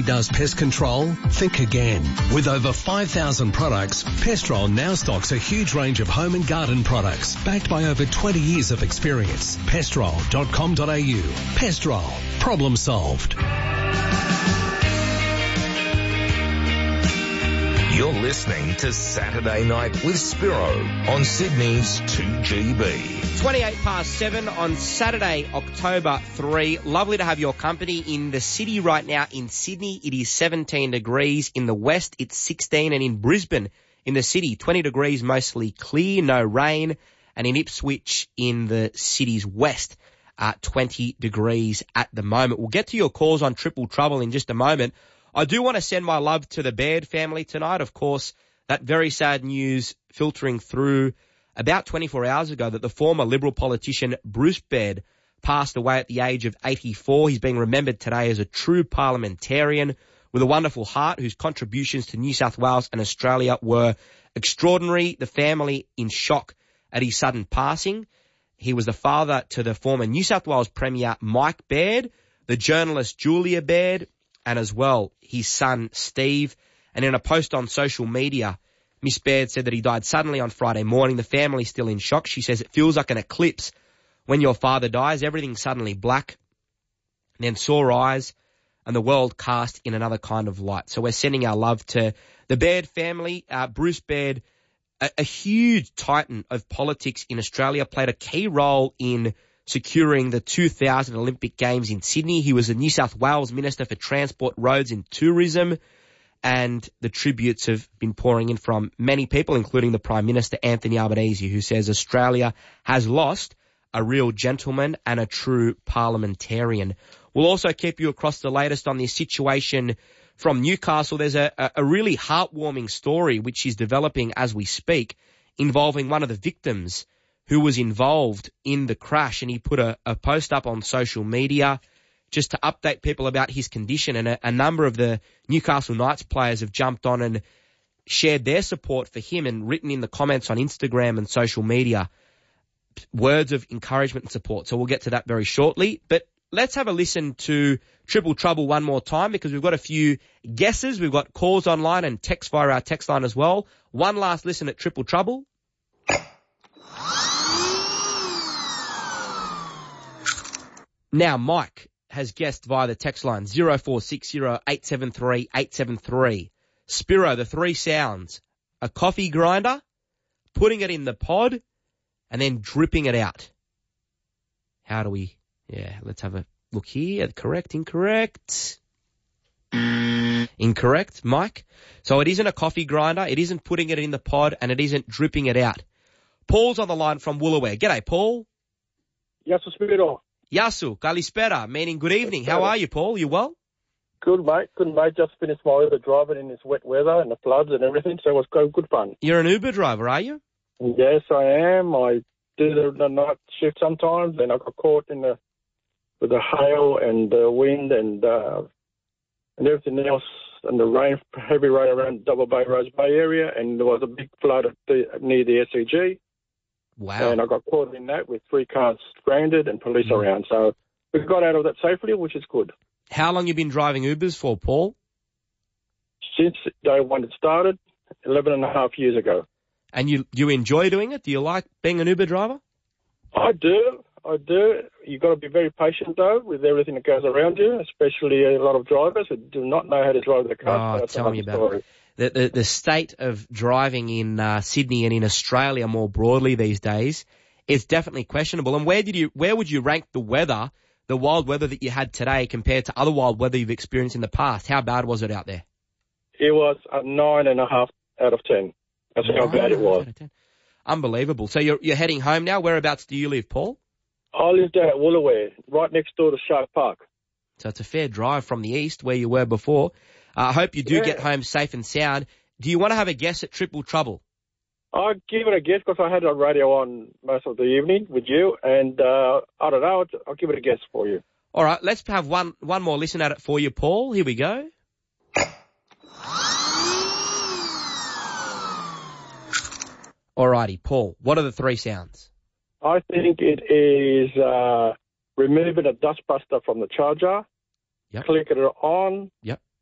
does pest control? Think again. With over 5,000 products, Pestrol now stocks a huge range of home and garden products, backed by over 20 years of experience. Pestrol.com.au. Pestrol. Problem solved. You're listening to Saturday Night with Spiro on Sydney's 2GB. 28 past 7 on Saturday, October 3. Lovely to have your company in the city right now. In Sydney, it is 17 degrees. In the west, it's 16. And in Brisbane, in the city, 20 degrees, mostly clear, no rain. And in Ipswich, in the city's west, 20 degrees at the moment. We'll get to your calls on Triple Trouble in just a moment. I do want to send my love to the Baird family tonight. Of course, that very sad news filtering through about 24 hours ago that the former Liberal politician Bruce Baird passed away at the age of 84. He's being remembered today as a true parliamentarian with a wonderful heart whose contributions to New South Wales and Australia were extraordinary. The family in shock at his sudden passing. He was the father to the former New South Wales Premier Mike Baird, the journalist Julia Baird, and as well, his son, Steve. And in a post on social media, Miss Baird said that he died suddenly on Friday morning. The family's still in shock. She says it feels like an eclipse when your father dies. Everything's suddenly black, and then sore eyes, and the world cast in another kind of light. So we're sending our love to the Baird family. Bruce Baird, a huge titan of politics in Australia, played a key role in securing the 2000 Olympic Games in Sydney. He was the New South Wales Minister for Transport, Roads and Tourism, and the tributes have been pouring in from many people, including the Prime Minister, Anthony Albanese, who says Australia has lost a real gentleman and a true parliamentarian. We'll also keep you across the latest on the situation from Newcastle. There's a really heartwarming story which is developing as we speak, involving one of the victims who was involved in the crash, and he put a post up on social media just to update people about his condition, and a number of the Newcastle Knights players have jumped on and shared their support for him and written in the comments on Instagram and social media words of encouragement and support. So we'll get to that very shortly, but let's have a listen to Triple Trouble one more time, because we've got a few guesses. We've got calls online and text via our text line as well. One last listen at Triple Trouble. Now, Mike has guessed via the text line 0460 873 873. Spiro, the three sounds: a coffee grinder, putting it in the pod, and then dripping it out. How do we... Yeah, let's have a look here. Correct, incorrect. Incorrect, Mike. So it isn't a coffee grinder, it isn't putting it in the pod, and it isn't dripping it out. Paul's on the line from Woolooware. G'day, Paul. Yes, Spiro. Yasu, kalispera, meaning good evening. How are you, Paul? You well? Good, mate. Good, mate. Just finished my Uber driving in this wet weather and the floods and everything, so it was good fun. You're an Uber driver, are you? Yes, I am. I do the night shift sometimes, and I got caught with the hail and the wind and everything else, and the rain, heavy rain around Double Bay, Rose Bay area, and there was a big flood near the SEG. Wow. And I got caught in that with 3 cars stranded and police around. So we got out of that safely, which is good. How long you been driving Ubers for, Paul? Since day one it started, 11 and a half years ago. And you enjoy doing it? Do you like being an Uber driver? I do. You've got to be very patient, though, with everything that goes around you, especially a lot of drivers who do not know how to drive their car. Oh, tell me about it. The state of driving in Sydney and in Australia more broadly these days is definitely questionable. And where would you rank the weather, the wild weather that you had today compared to other wild weather you've experienced in the past? How bad was it out there? It was a 9.5 out of 10. That's how bad it was. Unbelievable. So you're heading home now. Whereabouts do you live, Paul? I live down at Woolooware, right next door to Shark Park. So it's a fair drive from the east where you were before. I hope you do get home safe and sound. Do you want to have a guess at Triple Trouble? I'll give it a guess because I had it on radio on most of the evening with you, and I don't know. I'll give it a guess for you. All right, let's have one more listen at it for you, Paul. Here we go. All righty, Paul, what are the 3 sounds? I think it is removing a dustbuster from the charger, Yep. clicking it on, Yep.